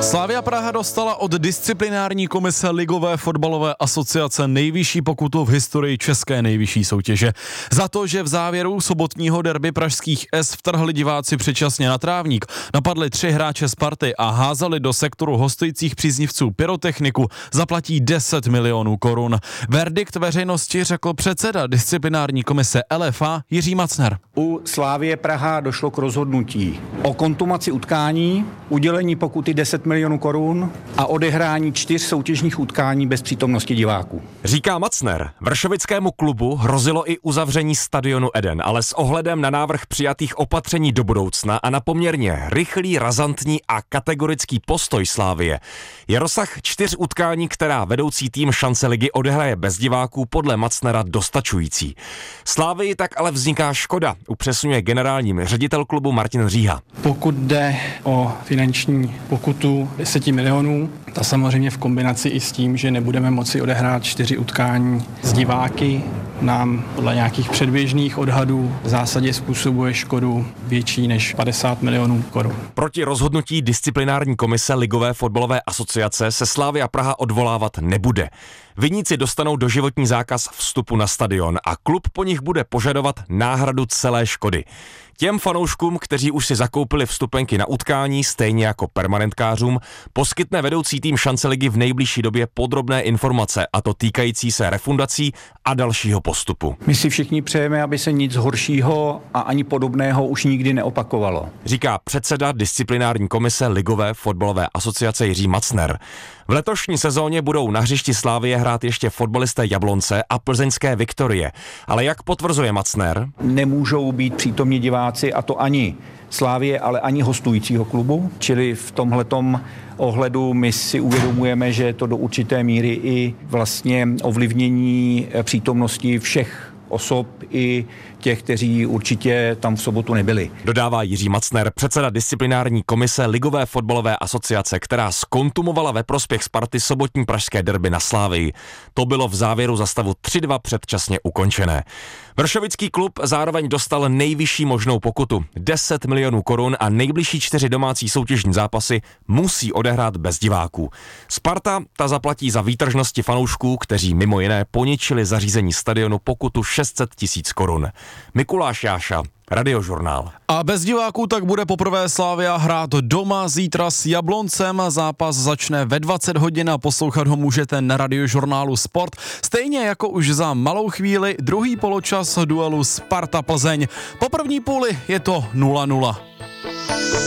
Slavia Praha dostala od disciplinární komise Ligové fotbalové asociace nejvyšší pokutu v historii české nejvyšší soutěže. Za to, že v závěru sobotního derby pražských S vtrhli diváci předčasně na trávník, napadli 3 hráče Sparty a házeli do sektoru hostujících příznivců pyrotechniku, zaplatí 10 milionů korun. Verdikt veřejnosti řekl předseda disciplinární komise LFA Jiří Macner. U Slavie Praha došlo k rozhodnutí o kontumaci utkání, udělení pokuty 10 milionů korun a odehrání 4 soutěžních utkání bez přítomnosti diváků. Říká Macner, vršovickému klubu hrozilo i uzavření stadionu Eden, ale s ohledem na návrh přijatých opatření do budoucna a na poměrně rychlý, razantní a kategorický postoj Slavie je rozsah 4 utkání, která vedoucí tým šance ligy odehraje bez diváků, podle Macnera dostačující. Slavii tak ale vzniká škoda, upřesňuje generální ředitel klubu Martin Říha. Pokud jde o finanční pokutu 10 milionů, ta samozřejmě v kombinaci i s tím, že nebudeme moci odehrát 4 utkání s diváky, nám podle nějakých předběžných odhadů v zásadě způsobuje škodu větší než 50 milionů korun. Proti rozhodnutí disciplinární komise Ligové fotbalové asociace se Slavia Praha odvolávat nebude. Viníci dostanou doživotní zákaz vstupu na stadion a klub po nich bude požadovat náhradu celé škody. Těm fanouškům, kteří už si zakoupili vstupenky na utkání, stejně jako permanentkářům, poskytne vedoucí tým šance ligy v nejbližší době podrobné informace, a to týkající se refundací a dalšího postupu. My si všichni přejeme, aby se nic horšího a ani podobného už nikdy neopakovalo. Říká předseda disciplinární komise Ligové fotbalové asociace Jiří Macner. V letošní sezóně budou na hřišti Slavie hrát ještě fotbalisté Jablonce a plzeňské Viktorie. Ale jak potvrzuje Macner, nemůžou být přítomní diváci, a to ani Slavie, ale ani hostujícího klubu, čili v tomhletom ohledu my si uvědomujeme, že je to do určité míry i vlastně ovlivnění přítomnosti všech osob i těch, kteří určitě tam v sobotu nebyli. Dodává Jiří Macner, předseda disciplinární komise Ligové fotbalové asociace, která zkontumovala ve prospěch Sparty sobotní pražské derby na Slavii. To bylo v závěru za stavu 3-2 předčasně ukončené. Vršovický klub zároveň dostal nejvyšší možnou pokutu 10 milionů korun a nejbližší 4 domácí soutěžní zápasy musí odehrát bez diváků. Sparta ta zaplatí za výtržnosti fanoušků, kteří mimo jiné poničili zařízení stadionu, pokutu 600 000 korun. Mikuláš Jáša, Radiožurnál. A bez diváků tak bude poprvé Slavia hrát doma zítra s Jabloncem. Zápas začne ve 20 hodin a poslouchat ho můžete na Radiožurnálu Sport. Stejně jako už za malou chvíli druhý poločas duelu Sparta Plzeň. Po první půli je to 0-0.